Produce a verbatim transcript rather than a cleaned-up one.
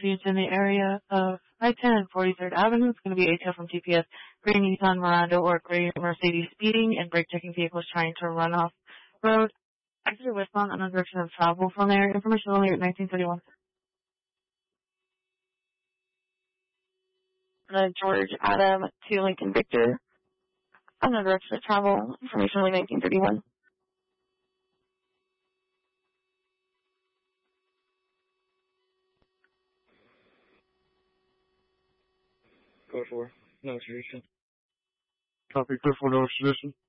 if it's in the area of I ten and forty-third Avenue. It's going to be A T O from T P S. Gray Nissan Murano or gray Mercedes speeding and brake checking vehicles trying to run off road. Exeter westbound on the direction of travel from there. Information only at nineteen thirty-one. Uh, George Adam to Lincoln Victor. On the direction of travel. Information only nineteen thirty-one. Code four, no extradition. Copy, code four, no extradition.